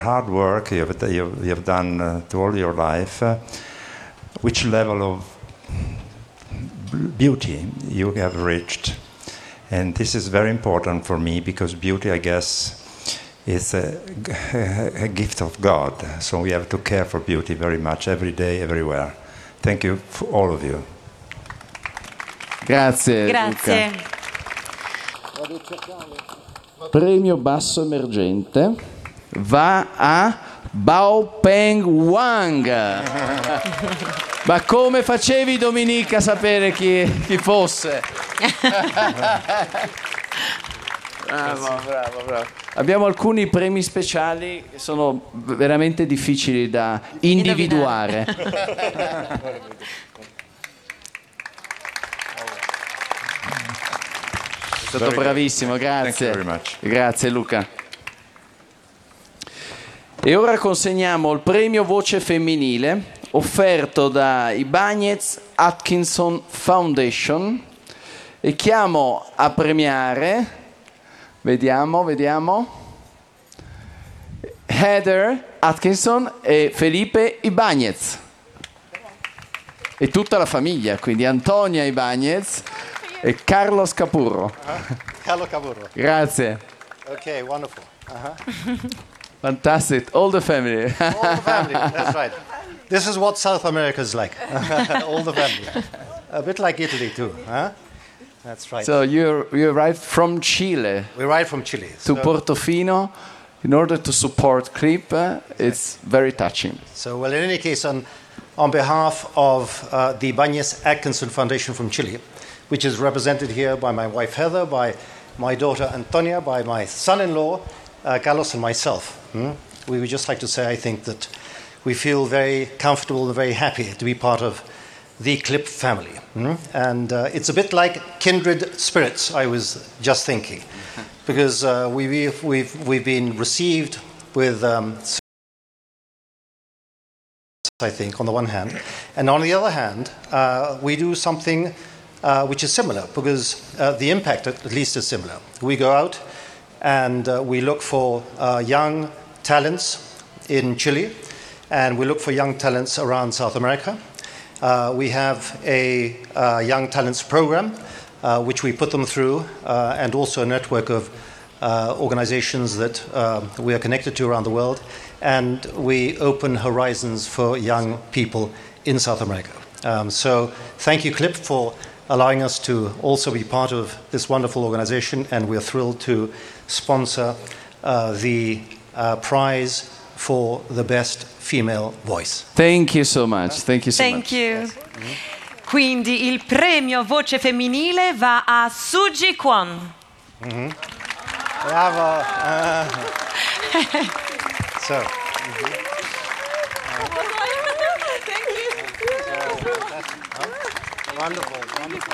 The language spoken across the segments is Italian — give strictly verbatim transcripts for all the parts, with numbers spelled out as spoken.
hard work you have, you have done uh, to all your life, uh, which level of beauty you have reached. And this is very important for me because beauty, I guess, is a, a gift of God. So we have to care for beauty very much, every day, everywhere. Thank you for all of you. Grazie. Grazie. Luca. Premio Basso Emergente va a Bao Peng Wang. Ma come facevi, Dominica, a sapere chi, chi fosse? Bravo, bravo, bravo. Abbiamo alcuni premi speciali che sono veramente difficili da individuare. È stato bravissimo, grazie. Grazie Luca. E ora consegniamo il premio Voce Femminile offerto da Ibanez Atkinson Foundation e chiamo a premiare, vediamo, vediamo, Heather Atkinson e Felipe Ibanez e tutta la famiglia, quindi Antonia Ibanez e Carlos Capurro. Uh-huh. Carlo Capurro. Grazie. Okay, wonderful. Uh-huh. Fantastic. All the family. All the family, that's right. This is what South America is like. All the family. A bit like Italy too, huh? That's right. So you you arrived from Chile. We arrived from Chile. To So, Portofino in order to support Clip. Uh, it's very touching. so well, in any case, on, on behalf of uh, the Ibanez Atkinson Foundation from Chile, which is represented here by my wife Heather, by my daughter Antonia, by my son-in-law uh, Carlos, and myself. Hmm? We would just like to say, I think, that we feel very comfortable and very happy to be part of the Clip family. Hmm? And uh, it's a bit like kindred spirits, I was just thinking, because uh, we, we've, we've, we've been received with, um, I think, on the one hand, and on the other hand, uh, we do something Uh, which is similar, because uh, the impact at least is similar. We go out and uh, we look for uh, young talents in Chile, and we look for young talents around South America. Uh, we have a uh, young talents program uh, which we put them through, uh, and also a network of uh, organizations that uh, we are connected to around the world, and we open horizons for young people in South America. Um, so thank you, Clip, for allowing us to also be part of this wonderful organization, and we're thrilled to sponsor uh, the uh, prize for the best female voice. Thank you so much. Thank you so Thank much. you. Quindi il premio Voce Femminile va a Suji Kwon. Mm-hmm. Bravo. Uh, so. Mm-hmm. Wonderful, wonderful.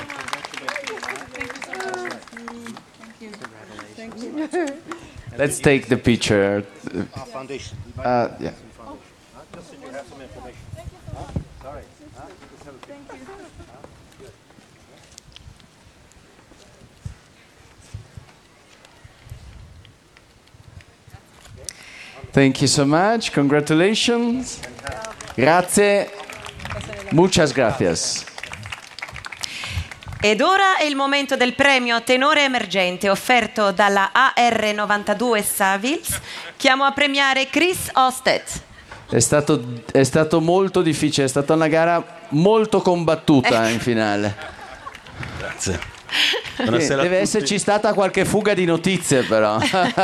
Thank you. Let's take the picture. Our foundation. Uh, yeah. Just so you have some information. Huh? Sorry. Huh? Just have a picture. Huh? Good. Thank you so much. Congratulations. Grazie. Muchas gracias. Ed ora è il momento del premio Tenore Emergente offerto dalla A R novantadue Savils. Chiamo a premiare Chris Ostet. È stato, è stato molto difficile, è stata una gara molto combattuta in finale. Grazie. Sì, Buonasera deve a tutti. esserci stata qualche fuga di notizie però.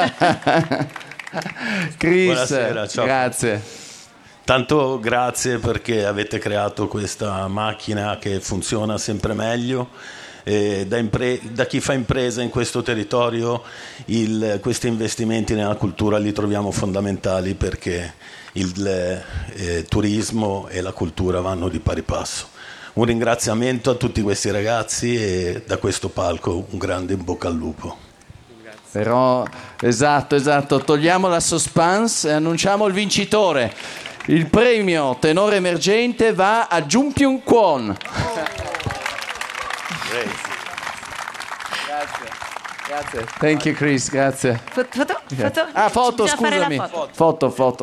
Chris, Buonasera, ciao. grazie. Tanto grazie perché avete creato questa macchina che funziona sempre meglio. E da, impre- da chi fa impresa in questo territorio il, questi investimenti nella cultura li troviamo fondamentali, perché il eh, turismo e la cultura vanno di pari passo. Un ringraziamento a tutti questi ragazzi e da questo palco un grande in bocca al lupo. Però, esatto, esatto, togliamo la suspense e annunciamo il vincitore. Il premio Tenore Emergente va a Jun Pyung Kwon. Grazie. Grazie. Thank you Chris, grazie. Foto? Foto? Ah, foto, Bisogna fare la scusami. foto. Foto, foto.